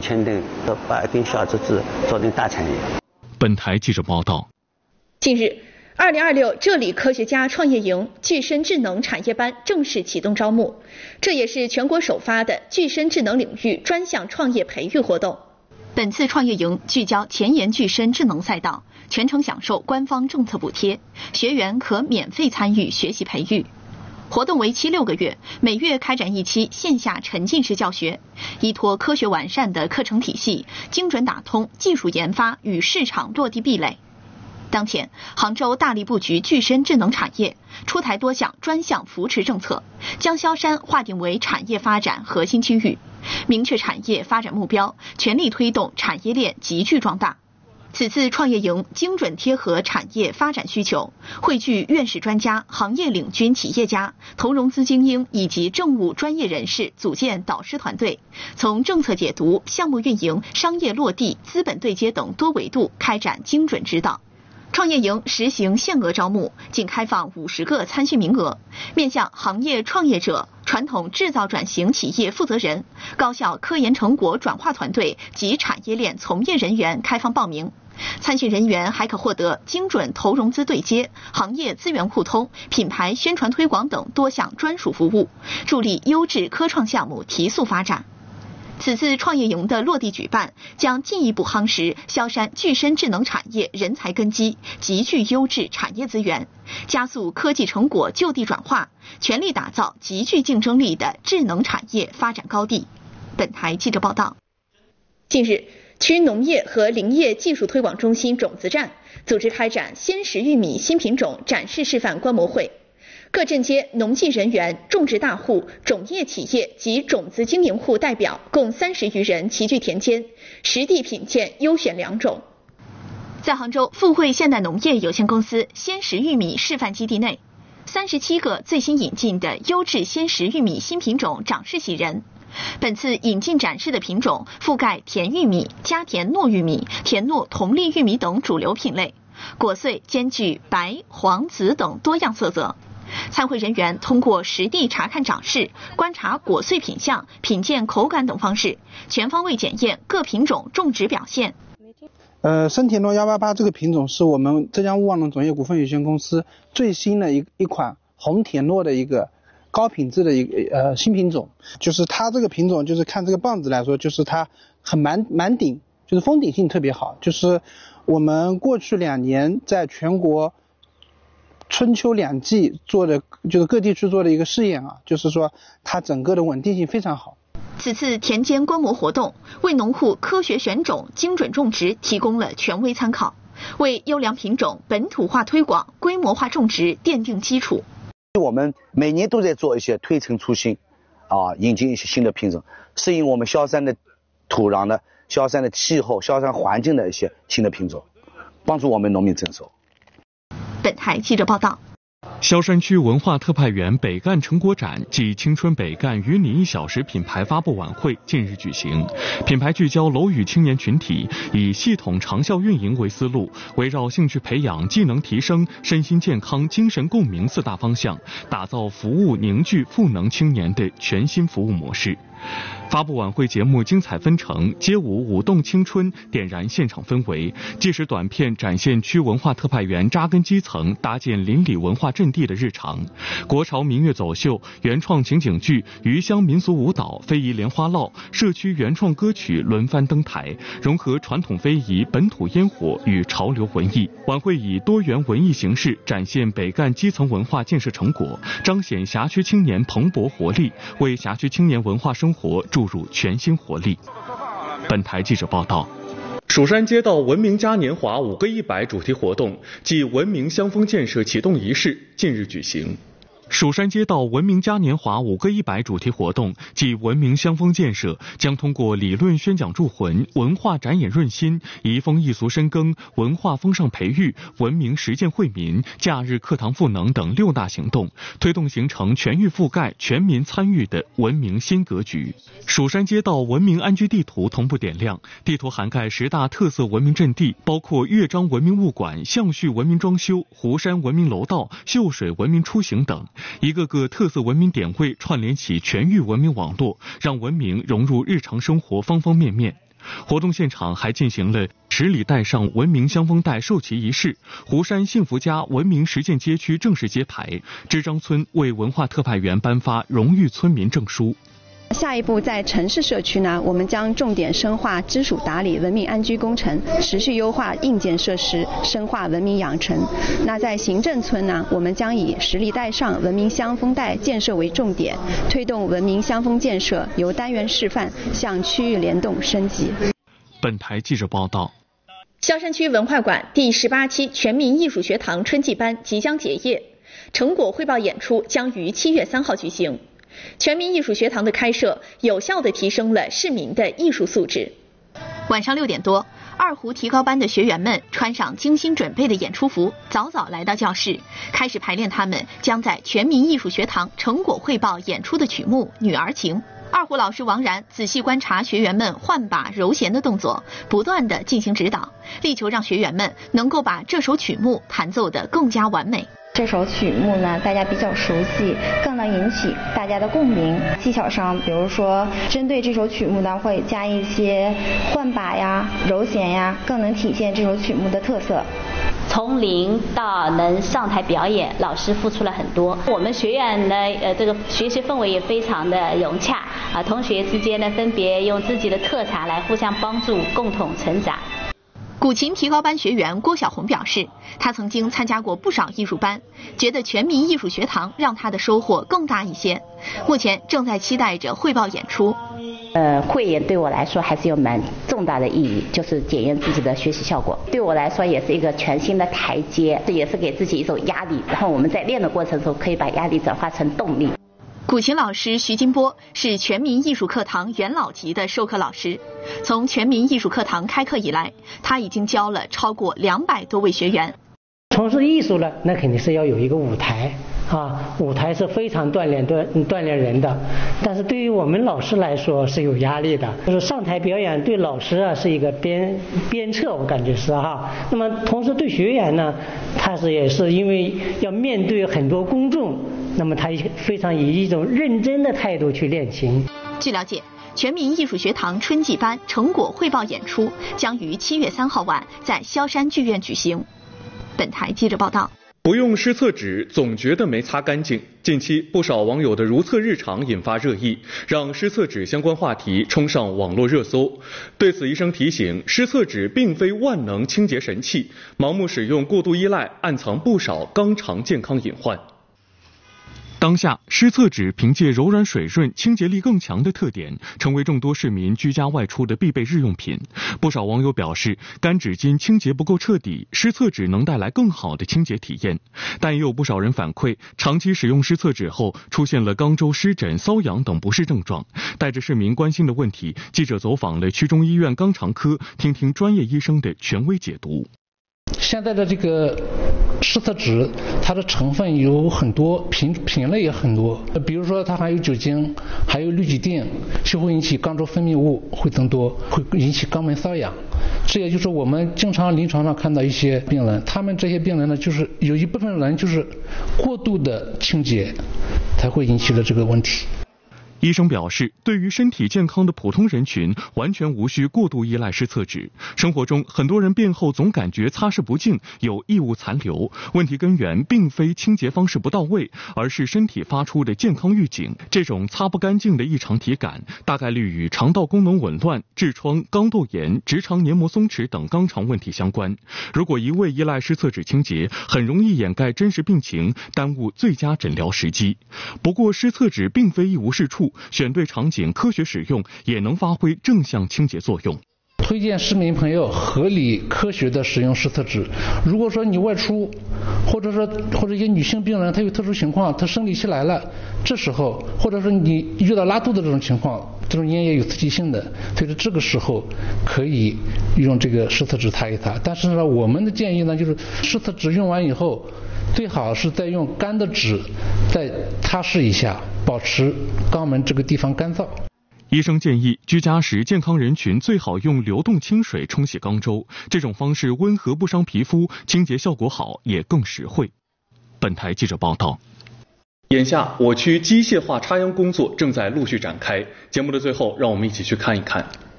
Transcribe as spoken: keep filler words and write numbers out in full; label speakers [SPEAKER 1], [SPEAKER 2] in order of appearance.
[SPEAKER 1] 签订，都把一定小资质做成大产业。
[SPEAKER 2] 本台记者报道。
[SPEAKER 3] 近日，二零二六浙理科学家创业营具身智能产业班正式启动招募，这也是全国首发的具身智能领域专项创业培育活动。本次创业营聚焦前沿具身智能赛道，全程享受官方政策补贴，学员可免费参与学习培育。活动为期六个月，每月开展一期线下沉浸式教学，依托科学完善的课程体系，精准打通技术研发与市场落地壁垒。当前，杭州大力布局具身智能产业，出台多项专项扶持政策，将萧山划定为产业发展核心区域，明确产业发展目标，全力推动产业链集聚壮大。此次创业营精准贴合产业发展需求，汇聚院士专家、行业领军企业家、投融资精英以及政务专业人士，组建导师团队，从政策解读、项目运营、商业落地、资本对接等多维度开展精准指导。创业营实行限额招募，仅开放五十个参训名额，面向行业创业者、传统制造转型企业负责人、高校科研成果转化团队及产业链从业人员开放报名。参训人员还可获得精准投融资对接、行业资源互通、品牌宣传推广等多项专属服务，助力优质科创项目提速发展。此次创业营的落地举办，将进一步夯实萧山具身智能产业人才根基，集聚优质产业资源，加速科技成果就地转化，全力打造极具竞争力的智能产业发展高地。本台记者报道。近日，区农业和林业技术推广中心种子站组织开展鲜食玉米新品种展示示范观摩会。各镇街农技人员、种植大户、种业企业及种子经营户代表共三十余人齐聚田间，实地品鉴优选良种。在杭州富汇现代农业有限公司鲜食玉米示范基地内，三十七个最新引进的优质鲜食玉米新品种长势喜人。本次引进展示的品种覆盖甜玉米、加甜糯玉米、甜糯同粒玉米等主流品类，果穗兼具白、黄、紫等多样色泽。参会人员通过实地查看长势、观察果穗品相、品鉴口感等方式，全方位检验各品种种植表现。
[SPEAKER 4] 呃，生田糯一八八这个品种是我们浙江务旺农种业股份有限公司最新的一一款红田糯的一个高品质的一个呃新品种。就是它这个品种，就是看这个棒子来说，就是它很满满顶，就是封顶性特别好。就是我们过去两年在全国春秋两季做的，就是各地区做的一个试验啊，就是说它整个的稳定性非常好。
[SPEAKER 3] 此次田间观摩活动为农户科学选种、精准种植提供了权威参考，为优良品种本土化推广、规模化种植奠定基础。
[SPEAKER 5] 我们每年都在做一些推陈出新啊，引进一些新的品种，适应我们萧山的土壤的、萧山的气候、萧山环境的一些新的品种，帮助我们农民增收。
[SPEAKER 3] 本台记者报道。
[SPEAKER 2] 萧山区文化特派员北干成果展暨青春北干与你一小时品牌发布晚会近日举行。品牌聚焦楼宇青年群体，以系统长效运营为思路，围绕兴趣培养、技能提升、身心健康、精神共鸣四大方向，打造服务凝聚赋能青年的全新服务模式。发布晚会节目精彩纷呈，街舞舞动青春，点燃现场氛围；纪实短片展现区文化特派员扎根基层、搭建邻里文化阵地的日常；国潮民乐走秀、原创情景剧、余乡民俗舞蹈、非遗莲花落、社区原创歌曲轮番登台，融合传统非遗、本土烟火与潮流文艺。晚会以多元文艺形式展现北干基层文化建设成果，彰显辖区青年蓬勃活力，为辖区青年文化生活注入全新活力。本台记者报道。
[SPEAKER 6] 蜀山街道文明嘉年华五个一百主题活动暨文明乡风建设启动仪式近日举行。
[SPEAKER 2] 蜀山街道文明嘉年华五个一百主题活动暨文明乡风建设将通过理论宣讲铸魂、文化展演润心、移风易俗深耕、文化风尚培育、文明实践惠民、假日课堂赋能等六大行动，推动形成全域覆盖、全民参与的文明新格局。蜀山街道文明安居地图同步点亮，地图涵盖十大特色文明阵地，包括乐章文明物馆、象序文明装修、湖山文明楼道、秀水文明出行等。一个个特色文明点位串联起全域文明网络，让文明融入日常生活方方面面。 活动现场还进行了十里带上文明香风带授旗仪式，湖山幸福家文明实践街区正式揭牌，支张村为文化特派员颁发荣誉村民证书。
[SPEAKER 7] 下一步，在城市社区呢，我们将重点深化支属打理文明安居工程，持续优化硬件设施，深化文明养成。那在行政村呢，我们将以十里带上文明香风带建设为重点，推动文明香风建设由单元示范向区域联动升级。
[SPEAKER 2] 本台记者报道。
[SPEAKER 3] 萧山区文化馆第十八期全民艺术学堂春季班即将结业，成果汇报演出将于七月三号举行。全民艺术学堂的开设，有效地提升了市民的艺术素质。晚上六点多，二胡提高班的学员们穿上精心准备的演出服，早早来到教室，开始排练他们将在全民艺术学堂成果汇报演出的曲目《女儿情》。二胡老师王然仔细观察学员们换把揉弦的动作，不断地进行指导，力求让学员们能够把这首曲目弹奏得更加完美。
[SPEAKER 8] 这首曲目呢，大家比较熟悉，更能引起大家的共鸣。技巧上，比如说针对这首曲目呢，会加一些换把呀、揉弦呀，更能体现这首曲目的特色。
[SPEAKER 9] 从零到能上台表演，老师付出了很多。我们学院呢，呃，这个学习氛围也非常的融洽啊，同学之间呢，分别用自己的特长来互相帮助，共同成长。
[SPEAKER 3] 古琴提高班学员郭小红表示，他曾经参加过不少艺术班，觉得全民艺术学堂让他的收获更大一些。目前正在期待着汇报演出。
[SPEAKER 9] 呃，汇演对我来说还是有蛮重大的意义，就是检验自己的学习效果。对我来说也是一个全新的台阶，这也是给自己一种压力。然后我们在练的过程中，可以把压力转化成动力。
[SPEAKER 3] 古琴老师徐金波是全民艺术课堂元老级的授课老师，从全民艺术课堂开课以来，他已经教了超过两百多位学员。
[SPEAKER 10] 从事艺术了，那肯定是要有一个舞台啊，舞台是非常锻炼锻锻炼人的，但是对于我们老师来说是有压力的，就是上台表演对老师啊是一个鞭鞭策，我感觉是哈。那么同时对学员呢，他是也是因为要面对很多公众，那么他非常以一种认真的态度去练琴。
[SPEAKER 3] 据了解，全民艺术学堂春季班成果汇报演出将于七月三号晚在萧山剧院举行。本台记者报道。
[SPEAKER 6] 不用湿厕纸总觉得没擦干净，近期不少网友的如厕日常引发热议，让湿厕纸相关话题冲上网络热搜。对此，医生提醒，湿厕纸并非万能清洁神器，盲目使用过度依赖暗藏不少肛肠健康隐患。
[SPEAKER 2] 当下，湿厕纸凭借柔软水润、清洁力更强的特点，成为众多市民居家外出的必备日用品。不少网友表示，干纸巾清洁不够彻底，湿厕纸能带来更好的清洁体验。但也有不少人反馈，长期使用湿厕纸后，出现了肛周湿疹、瘙痒等不适症状。带着市民关心的问题，记者走访了区中医院肛肠科，听听专业医生的权威解读。
[SPEAKER 11] 现在的这个湿厕纸，它的成分有很多，品品类也很多，比如说它含有酒精，还有氯己定，就会引起肛周分泌物会增多，会引起肛门瘙痒。这也就是我们经常临床上看到一些病人，他们这些病人呢，就是有一部分人就是过度的清洁，才会引起了这个问题。
[SPEAKER 2] 医生表示，对于身体健康的普通人群，完全无需过度依赖湿厕纸。生活中，很多人便后总感觉擦拭不净，有异物残留。问题根源并非清洁方式不到位，而是身体发出的健康预警。这种擦不干净的异常体感，大概率与肠道功能紊乱、痔疮、肛窦炎、直肠黏膜松弛等肛肠问题相关。如果一味依赖湿厕纸清洁，很容易掩盖真实病情，耽误最佳诊疗时机。不过，湿厕纸并非一无是处，选对场景科学使用也能发挥正向清洁作用。
[SPEAKER 11] 推荐市民朋友合理科学的使用湿厕纸。如果说你外出，或者说或者一些女性病人她有特殊情况，她生理期来了，这时候或者说你遇到拉肚子这种情况，这种粘液有刺激性的，所以说这个时候可以用这个湿厕纸擦一擦。但是呢，我们的建议呢，就是湿厕纸用完以后，最好是再用干的纸再擦拭一下，保持肛门这个地方干燥。
[SPEAKER 2] 医生建议，居家时健康人群最好用流动清水冲洗肛周，这种方式温和不伤皮肤，清洁效果好，也更实惠。本台记者报道。
[SPEAKER 6] 眼下，我区机械化插秧工作正在陆续展开。节目的最后，让我们一起去看一看。